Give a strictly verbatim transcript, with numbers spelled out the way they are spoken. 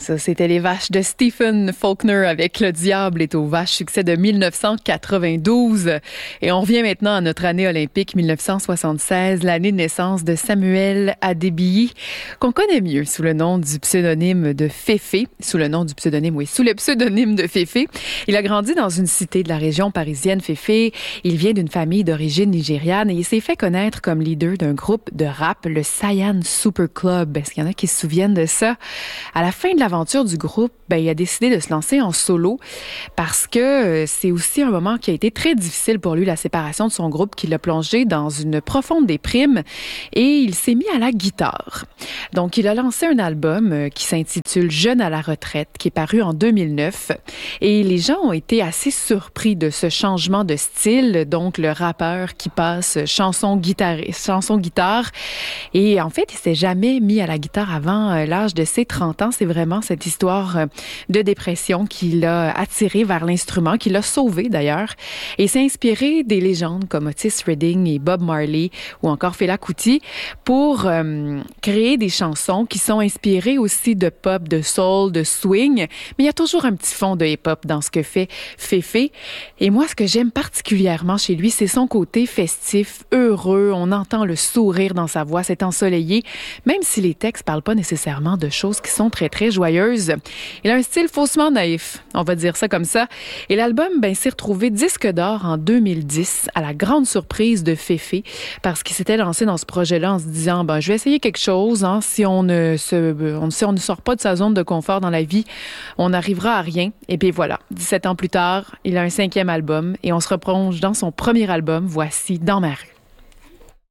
Ça, c'était Les Vaches de Stephen Faulkner avec Le Diable est aux Vaches, succès de mille neuf cent quatre-vingt-douze. Et on revient maintenant à notre année olympique mille neuf cent soixante-seize, l'année de naissance de Samuel Adébíyí, qu'on connaît mieux sous le nom du pseudonyme de Féfé, sous le nom du pseudonyme, oui, sous le pseudonyme de Féfé. Il a grandi dans une cité de la région parisienne, Féfé. Il vient d'une famille d'origine nigériane et il s'est fait connaître comme leader d'un groupe de rap, le Cyan Super Club. Est-ce qu'il y en a qui se souviennent de ça? À la fin de l'aventure du groupe, ben, il a décidé de se lancer en solo parce que euh, c'est aussi un moment qui a été très difficile pour lui, la séparation de son groupe, qui l'a plongé dans une profonde déprime et il s'est mis à la guitare. Donc, il a lancé un album euh, qui s'intitule Jeune à la retraite, qui est paru en deux mille neuf et les gens ont été assez surpris de ce changement de style, donc le rappeur qui passe chanson guitare, chanson guitare et en fait, il s'est jamais mis à la guitare avant euh, l'âge de ses trente ans. C'est vraiment cette histoire de dépression qui l'a attiré vers l'instrument, qui l'a sauvé d'ailleurs. Et s'est inspiré des légendes comme Otis Redding et Bob Marley ou encore Fela Kuti pour euh, créer des chansons qui sont inspirées aussi de pop, de soul, de swing. Mais il y a toujours un petit fond de hip-hop dans ce que fait Féfé. Et moi, ce que j'aime particulièrement chez lui, c'est son côté festif, heureux. On entend le sourire dans sa voix, c'est ensoleillé, même si les textes parlent pas nécessairement de choses qui sont très, très joyeuses. Il a un style faussement naïf, on va dire ça comme ça. Et l'album, ben, s'est retrouvé disque d'or en deux mille dix, à la grande surprise de Féfé, parce qu'il s'était lancé dans ce projet-là en se disant, ben, je vais essayer quelque chose, hein. Si on ne se, on, si on ne sort pas de sa zone de confort dans la vie, on n'arrivera à rien. Et puis voilà, dix-sept ans plus tard, il a un cinquième album et on se replonge dans son premier album, voici Dans ma rue.